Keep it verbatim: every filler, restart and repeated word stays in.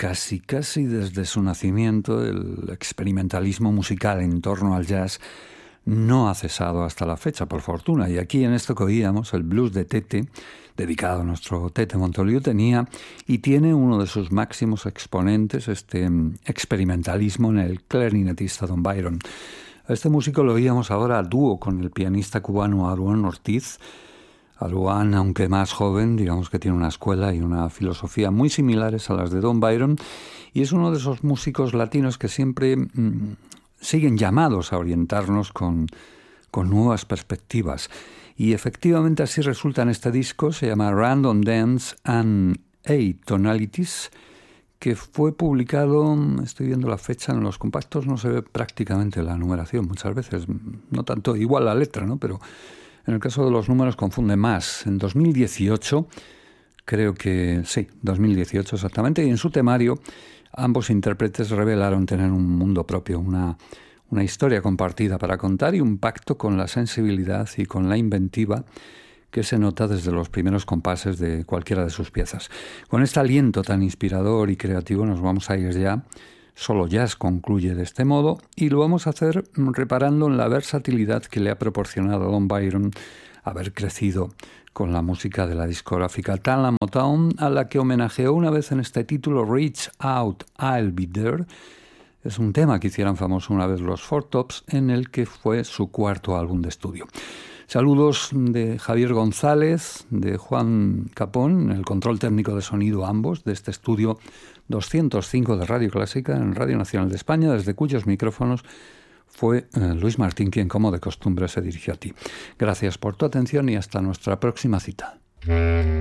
casi casi desde su nacimiento, el experimentalismo musical en torno al jazz no ha cesado hasta la fecha, por fortuna. Y aquí en esto que oíamos, el blues de Tete, dedicado a nuestro Tete Montoliu, tenía y tiene uno de sus máximos exponentes, este experimentalismo en el clarinetista Don Byron. A este músico lo oíamos ahora a dúo con el pianista cubano Aruán Ortiz. Aruán, aunque más joven, digamos que tiene una escuela y una filosofía muy similares a las de Don Byron, y es uno de esos músicos latinos que siempre mmm, siguen llamados a orientarnos con, con nuevas perspectivas. Y efectivamente así resulta en este disco, se llama Random Dance and Eight Tonalities, que fue publicado, estoy viendo la fecha, en los compactos no se ve prácticamente la numeración muchas veces, no tanto, igual la letra, ¿no? Pero en el caso de los números confunde más. En dos mil dieciocho, creo que sí, dos mil dieciocho exactamente, y en su temario ambos intérpretes revelaron tener un mundo propio, una, una historia compartida para contar y un pacto con la sensibilidad y con la inventiva que se nota desde los primeros compases de cualquiera de sus piezas. Con este aliento tan inspirador y creativo nos vamos a ir ya. Solo Jazz concluye de este modo y lo vamos a hacer reparando en la versatilidad que le ha proporcionado a Don Byron haber crecido con la música de la discográfica Tamla Motown, a la que homenajeó una vez en este título Reach Out, I'll Be There. Es un tema que hicieron famoso una vez los Four Tops, en el que fue su cuarto álbum de estudio. Saludos de Javier González, de Juan Capón, en el control técnico de sonido ambos, de este estudio doscientos cinco de Radio Clásica en Radio Nacional de España, desde cuyos micrófonos fue eh, Luis Martín quien, como de costumbre, se dirigió a ti. Gracias por tu atención y hasta nuestra próxima cita.